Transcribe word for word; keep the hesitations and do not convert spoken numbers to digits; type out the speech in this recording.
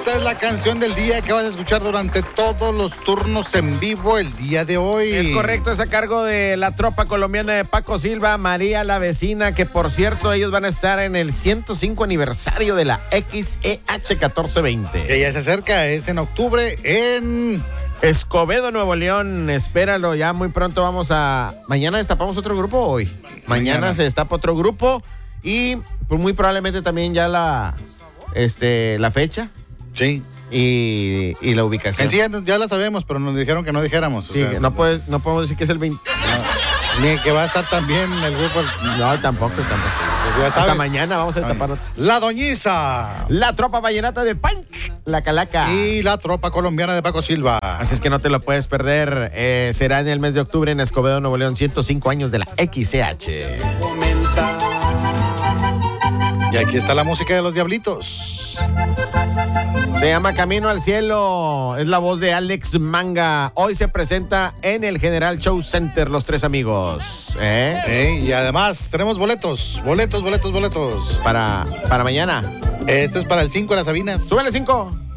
Esta es la canción del día que vas a escuchar durante todos los turnos en vivo el día de hoy. Es correcto, es a cargo de la tropa colombiana de Paco Silva, María la Vecina, que por cierto ellos van a estar en el ciento cinco aniversario de la X E H catorce veinte. Que ya se acerca, es en octubre en Escobedo, Nuevo León. Espéralo, ya muy pronto vamos a... ¿Mañana destapamos otro grupo o hoy? Mañana, Mañana se destapa otro grupo y pues muy probablemente también ya la, este, la fecha. Sí. Y, y la ubicación. Sí, ya, ya la sabemos, pero nos dijeron que no dijéramos. O sí, sea, no, puedes, no podemos decir que es el veinte. No, ni que va a estar también el grupo. No, tampoco, tampoco. Pues ya hasta mañana vamos a destapar. La Doñiza. La tropa vallenata de Punch, la Calaca. Y la tropa colombiana de Paco Silva. Así es que no te lo puedes perder. Eh, será en el mes de octubre en Escobedo, Nuevo León, ciento cinco años de la X E H. Y aquí está la música de los Diablitos. Se llama Camino al Cielo. Es la voz de Alex Manga. Hoy se presenta en el General Show Center Los Tres Amigos. ¿Eh? ¿Eh? Y además tenemos boletos. Boletos, boletos, boletos. Para, para mañana. Esto es para el cinco de las Sabinas. Súbele cinco.